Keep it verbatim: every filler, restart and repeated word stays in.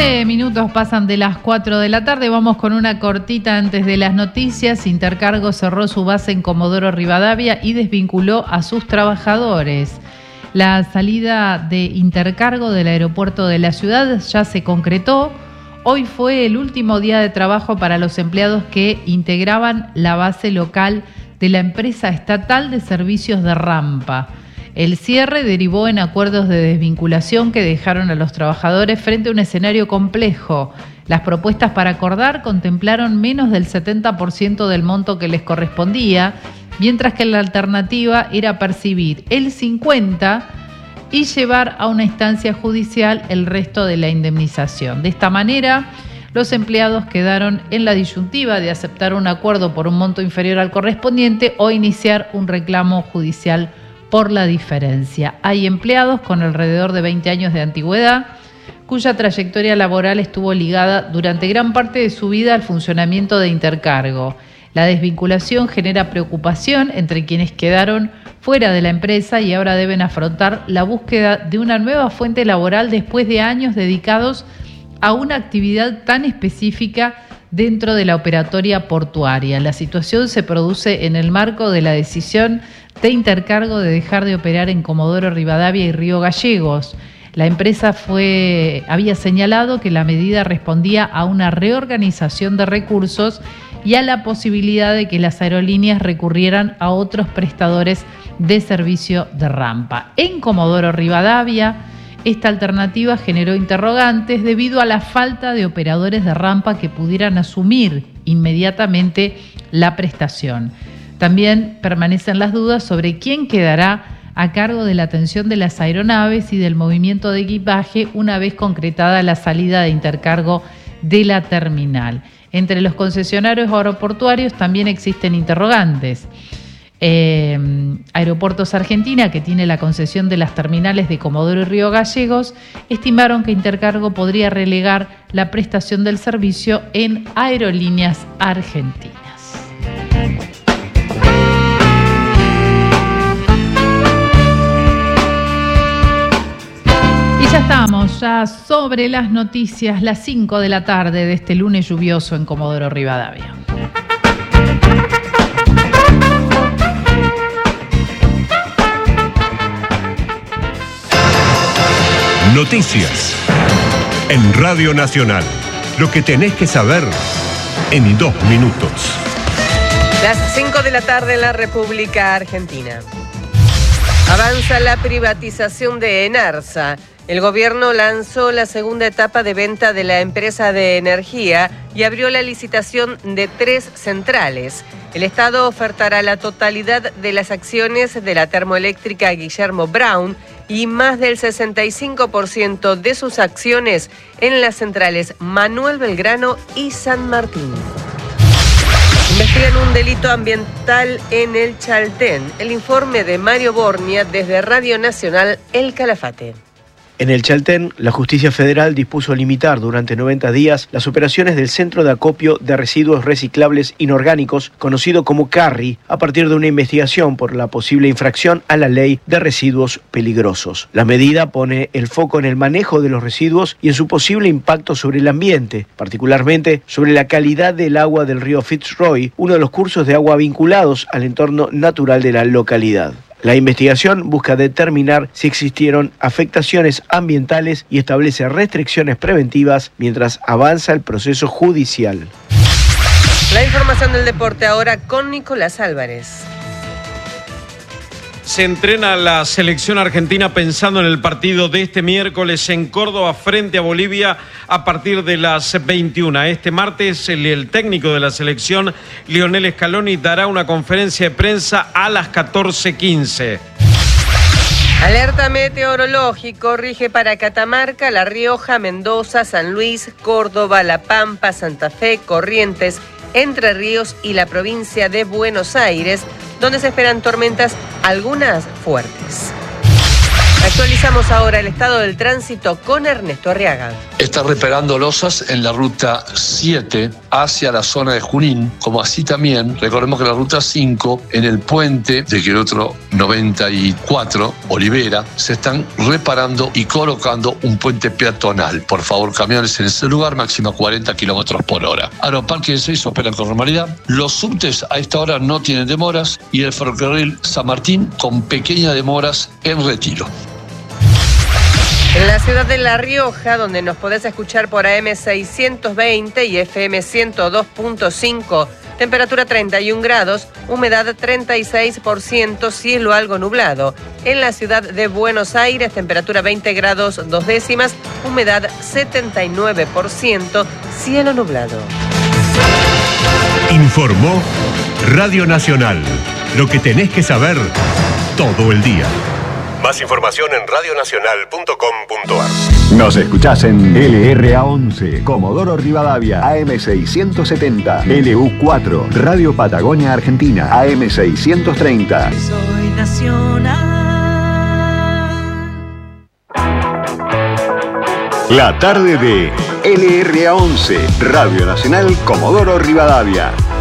nueve minutos pasan de las cuatro de la tarde. Vamos con una cortita antes de las noticias. Intercargo cerró su base en Comodoro Rivadavia y desvinculó a sus trabajadores. La salida de Intercargo del aeropuerto de la ciudad ya se concretó. Hoy fue el último día de trabajo para los empleados que integraban la base local de la empresa estatal de servicios de Rampa. El cierre derivó en acuerdos de desvinculación que dejaron a los trabajadores frente a un escenario complejo. Las propuestas para acordar contemplaron menos del setenta por ciento del monto que les correspondía, mientras que la alternativa era percibir el cincuenta por ciento y llevar a una instancia judicial el resto de la indemnización. De esta manera, los empleados quedaron en la disyuntiva de aceptar un acuerdo por un monto inferior al correspondiente o iniciar un reclamo judicial por la diferencia. Hay empleados con alrededor de veinte años de antigüedad cuya trayectoria laboral estuvo ligada durante gran parte de su vida al funcionamiento de Intercargo. La desvinculación genera preocupación entre quienes quedaron fuera de la empresa y ahora deben afrontar la búsqueda de una nueva fuente laboral después de años dedicados a una actividad tan específica dentro de la operatoria portuaria. La situación se produce en el marco de la decisión de Intercargo de dejar de operar en Comodoro Rivadavia y Río Gallegos. La empresa fue, había señalado que la medida respondía a una reorganización de recursos y a la posibilidad de que las aerolíneas recurrieran a otros prestadores de servicio de Rampa. En Comodoro Rivadavia, esta alternativa generó interrogantes debido a la falta de operadores de Rampa que pudieran asumir inmediatamente la prestación. También permanecen las dudas sobre quién quedará a cargo de la atención de las aeronaves y del movimiento de equipaje una vez concretada la salida de Intercargo de la terminal. Entre los concesionarios aeroportuarios también existen interrogantes. Eh, Aeropuertos Argentina, que tiene la concesión de las terminales de Comodoro y Río Gallegos, estimaron que Intercargo podría relegar la prestación del servicio en Aerolíneas Argentinas. Y ya estamos, ya sobre las noticias, las cinco de la tarde de este lunes lluvioso en Comodoro Rivadavia. Noticias en Radio Nacional. Lo que tenés que saber en dos minutos. Las cinco de la tarde en la República Argentina. Avanza la privatización de Enarsa. El gobierno lanzó la segunda etapa de venta de la empresa de energía y abrió la licitación de tres centrales. El Estado ofertará la totalidad de las acciones de la termoeléctrica Guillermo Brown y más del sesenta y cinco por ciento de sus acciones en las centrales Manuel Belgrano y San Martín. Investigan un delito ambiental en el Chaltén. El informe de Mario Bornia desde Radio Nacional El Calafate. En el Chaltén, la Justicia Federal dispuso limitar durante noventa días las operaciones del Centro de Acopio de Residuos Reciclables Inorgánicos, conocido como CARRI, a partir de una investigación por la posible infracción a la Ley de Residuos Peligrosos. La medida pone el foco en el manejo de los residuos y en su posible impacto sobre el ambiente, particularmente sobre la calidad del agua del río Fitzroy, uno de los cursos de agua vinculados al entorno natural de la localidad. La investigación busca determinar si existieron afectaciones ambientales y establece restricciones preventivas mientras avanza el proceso judicial. La información del deporte ahora con Nicolás Álvarez. Se entrena la selección argentina pensando en el partido de este miércoles en Córdoba frente a Bolivia a partir de las veintiuna. Este martes el, el técnico de la selección, Lionel Scaloni, dará una conferencia de prensa a las catorce quince. Alerta meteorológico rige para Catamarca, La Rioja, Mendoza, San Luis, Córdoba, La Pampa, Santa Fe, Corrientes, Entre Ríos y la provincia de Buenos Aires, donde se esperan tormentas, algunas fuertes. Actualizamos ahora el estado del tránsito con Ernesto Arriaga. Está reparando losas en la ruta siete hacia la zona de Junín, como así también, recordemos que la ruta cinco, en el puente de kilómetro noventa y cuatro, Olivera, se están reparando y colocando un puente peatonal. Por favor, camiones en ese lugar, máxima cuarenta kilómetros por hora. Aeroparque de seis operan con normalidad. Los subtes a esta hora no tienen demoras y el ferrocarril San Martín con pequeñas demoras en retiro. En la ciudad de La Rioja, donde nos podés escuchar por A M seiscientos veinte y F M ciento dos punto cinco, temperatura treinta y un grados, humedad treinta y seis por ciento, cielo algo nublado. En la ciudad de Buenos Aires, temperatura veinte grados dos décimas, humedad setenta y nueve por ciento, cielo nublado. Informó Radio Nacional. Lo que tenés que saber todo el día. Más información en radionacional punto com punto a r. Nos escuchás en L R A once, Comodoro Rivadavia, A M seiscientos setenta, L U cuatro, Radio Patagonia Argentina, A M seiscientos treinta. Soy nacional. La tarde de L R A once, Radio Nacional Comodoro Rivadavia.